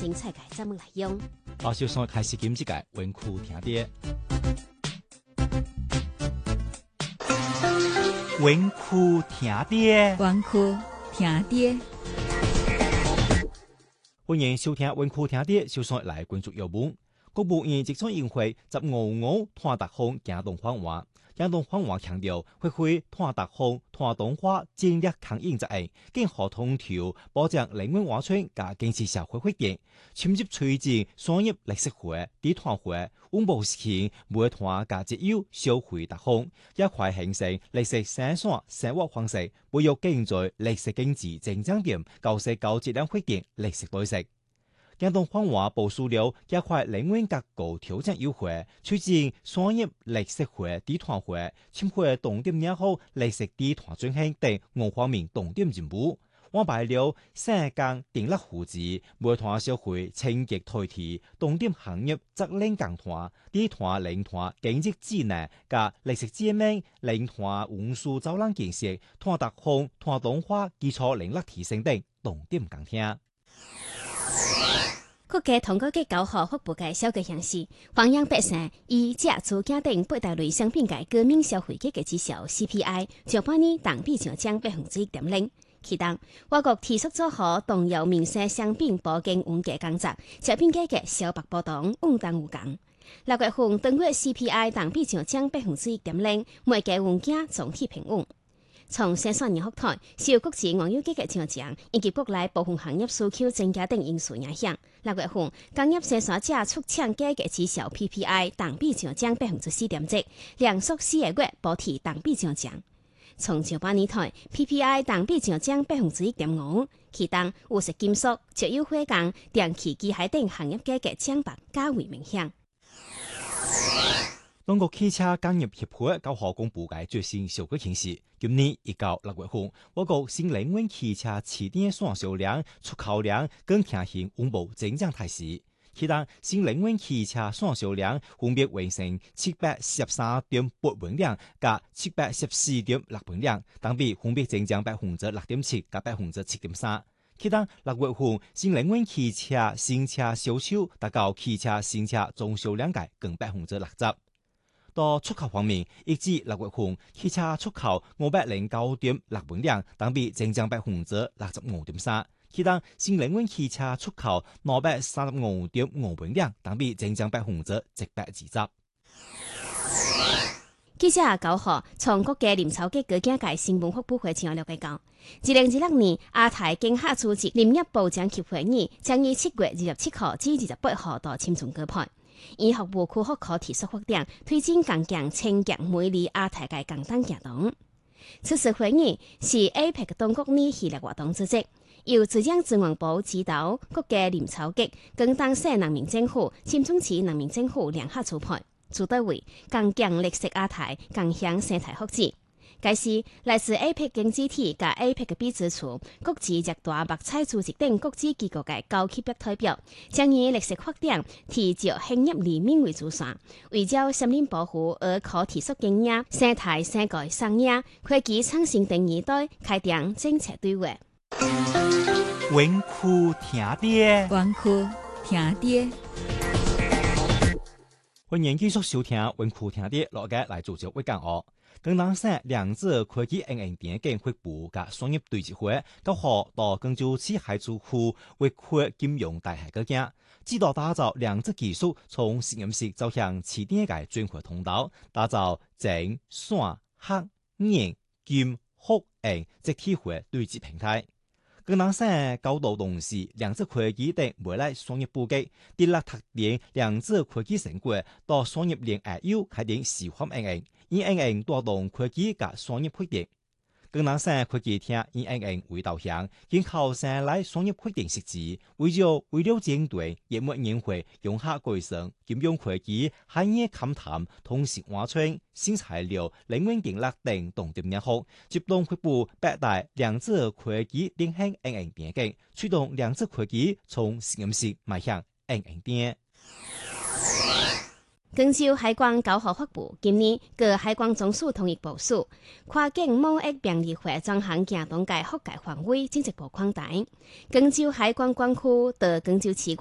精彩嘅節目內容。 馬上開始今集嘅文庫聽啲。文庫聽啲， 文庫聽啲。 歡迎收聽文庫聽啲，首先來關注要聞。國務院集中營會15拖達峰行動訪華，行動訪華強調會為拖達峰、拖動化戰略強硬責任，更好通調保障人文華村加經濟社會發展，深入推進商業歷史會、地攤會，穩步實現每團加節油消費達峰，也快形成歷史生產生活方式，培育經濟歷史經濟增長點，構成高質量發展歷史對策。行動訪華部署了加快人文結構調整優惠，推進商業歷史會、地攤會、深化重點良好歷史地攤進行等5方面重點任務，安排了省港訂立戶籍、每團消費清潔推提、重點行業責任工團、地攤領團經濟指南加歷史解明、領團運輸走廊建設、拖達峰、拖動化基礎能力提升等重點講聽。 國家通過嘅9號發布嘅小個形式，歡迎百姓以食住家等8大類商品嘅國民消費價格指數 CPI， 上半年同比上漲1.0%。其中，我國持續做好動搖民生商品保供穩價工作，食品價格小幅波動，穩當有降。6月份當月 CPI 同比上漲1.0%，每個物價總體平穩。從生產業復台、受國際原油價格上漲以及國內部分行業需求增加等因素影響，6月份工業生產者促搶價格指數 PPI 同比上漲4.7%，連續4個月保持同比上漲。從上半年台 PPI 同比上漲1.5%，其中有色金屬、石油化工、電氣機械等行業價格漲幅較為明顯。 中國汽車工業協會9號公布嘅最新數據顯示，今年1到6月份，我國新能源汽車市場銷售量、出口量更呈現穩步增長態勢。其中，新能源汽車銷售量分別完成713.8萬輛加714.6萬輛，同比分別增長6.7%加7.3%。其中，6月份新能源汽車新車銷售達到汽車新車總銷量嘅近60%。到出口方面，一至6月份汽車出口509.6萬輛，同比增長65.3%。其中新能源汽車出口235.5萬輛，同比增長720%。 記者9號從國家林草局國家界新聞發布會上了解到，2016年亞太經合組織林業保障協會議將於7月27號至28號到深圳舉辦。以服務科學可持續發展，推進更強清潔美麗亞太嘅共同行動。此次會議是 APEC 當局呢系列活動之一，由中央資源部指導國家林草局跟當省人民政府、深圳市人民政府聯合主辦，主題為更強綠色亞太，共享生態福祉。該是來自 APEC 經濟體加 APEC 秘書處、國際熱帶木材組織等國際機構嘅高級別代表，將以綠色發展提着興業理念為主線，圍繞森林保護而可持續經營、生態生態產業、科技創新等議題開展政策對話。 文庫聽啲， 文庫聽啲。 歡迎繼續收聽文庫聽啲，落嘅來做就會講哦。廣東省兩者科技應用電競會部及商業對接會9號到廣州市海珠區為區金融大學個境，指導打造兩者技術從實驗室走向市場嘅轉換通道，打造整、線、黑、銀、金、學、銀集體會對接平台。廣東省高度重視兩者科技等未來商業布局，訂立特點兩者科技成果到商業鏈外有開展示範應用，以應用帶動科技及商業發展。廣東省科技廳以應用為導向，經考察來商業發展實際，為了應對業務年會融合改善金融科技、產業勘探、通信挖村、新材料、能源電力等重點領域，集中發布8大兩者科技領域應用點景，驅動兩者科技從實驗室邁向應用點。 廣州海關9號發布，今年各海關總署統一部署，跨境貿易便利化專項行動嘅覆蓋範圍進一步擴大。廣州海關管區到廣州市